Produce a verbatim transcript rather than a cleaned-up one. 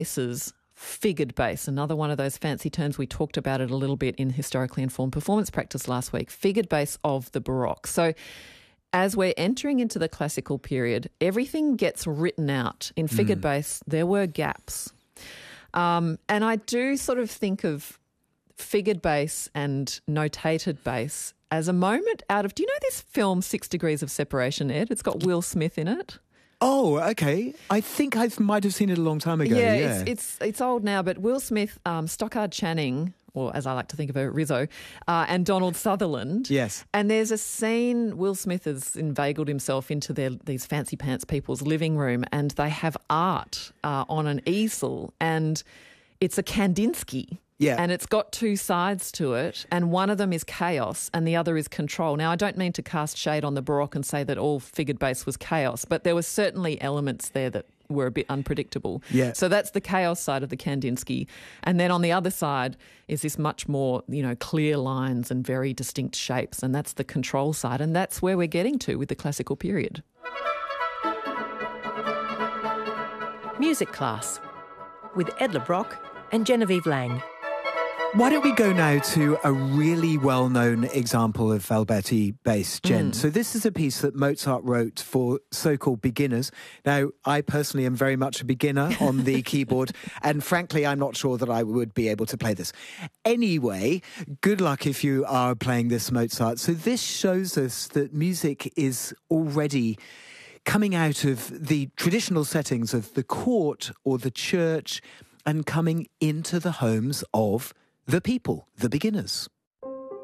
Bass's figured bass, another one of those fancy terms. We talked about it a little bit in Historically Informed Performance Practice last week. Figured bass of the Baroque. So as we're entering into the classical period, everything gets written out. In figured mm. bass, there were gaps. Um, and I do sort of think of figured bass and notated bass as a moment out of, do you know this film Six Degrees of Separation, Ed? It's got Will Smith in it. Oh, okay. I think I might have seen it a long time ago. Yeah, yeah. It's, it's it's old now, but Will Smith, um, Stockard Channing, or as I like to think of her, Rizzo, uh, and Donald Sutherland. Yes. And there's a scene, Will Smith has inveigled himself into their these fancy pants people's living room, and they have art uh, on an easel, and it's a Kandinsky. Yeah. And it's got two sides to it, and one of them is chaos and the other is control. Now, I don't mean to cast shade on the Baroque and say that all figured bass was chaos, but there were certainly elements there that were a bit unpredictable. Yeah. So that's the chaos side of the Kandinsky. And then on the other side is this much more, you know, clear lines and very distinct shapes, and that's the control side, and that's where we're getting to with the classical period. Music Class with Ed LeBrock and Genevieve Lang. Why don't we go now to a really well-known example of Alberti bass, Jen? Mm. So this is a piece that Mozart wrote for so-called beginners. Now, I personally am very much a beginner on the keyboard, and frankly, I'm not sure that I would be able to play this. Anyway, good luck if you are playing this Mozart. So this shows us that music is already coming out of the traditional settings of the court or the church and coming into the homes of the people, the beginners.